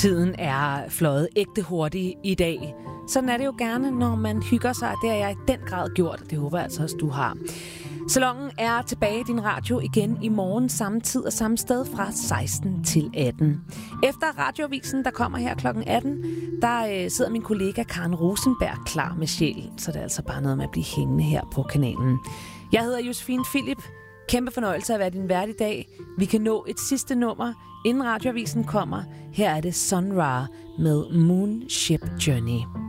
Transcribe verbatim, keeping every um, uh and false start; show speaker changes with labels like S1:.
S1: Tiden er fløjet ægte hurtigt i dag. Sådan er det jo gerne, når man hygger sig. Det har jeg i den grad gjort, og det håber jeg altså også, du har. Salongen er tilbage i din radio igen i morgen, samme tid og samme sted fra seksten til atten. Efter Radioavisen, der kommer her klokken atten, der øh, sidder min kollega Karen Rosenberg klar med sjæl. Så det er altså bare noget med at blive hængende her på kanalen. Jeg hedder Josefine Philip. Kæmpe fornøjelse at være din vært i dag. Vi kan nå et sidste nummer, inden Radioavisen kommer. Her er det Sun Ra med Moonship Journey.